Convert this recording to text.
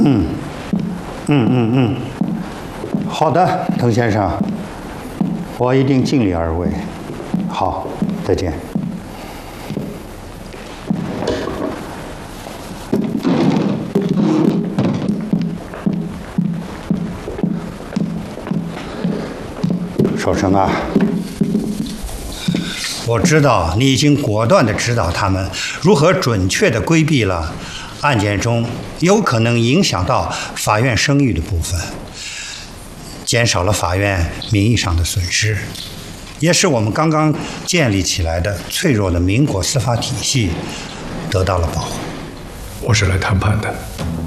好的，滕先生，我一定尽力而为。好，再见。守成啊，我知道你已经果断地指导他们如何准确地规避了案件中有可能影响到法院声誉的部分，减少了法院名义上的损失，也使我们刚刚建立起来的脆弱的民国司法体系得到了保护。 我是来谈判的。